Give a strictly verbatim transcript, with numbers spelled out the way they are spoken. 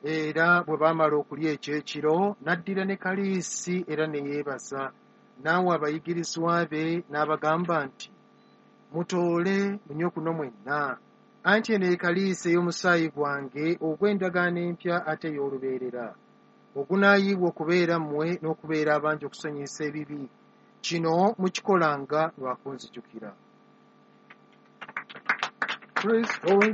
Era bwe baamala okulya ekyekiro n'addira ne kaliisi era ne yeebaza. N'awa abayigirizwa be n'abagamba nti, mutoole munywe kuno mwenna, anti eno ye kaliisi ey'omusaayi gwange ogw'endagaano empya ate ey'olubeerera, ogunaayiibwa okubeera mmwe n'okubeera abangi okusonyiyisa ebibi. Kino mukikolanga lwa kunzijukira.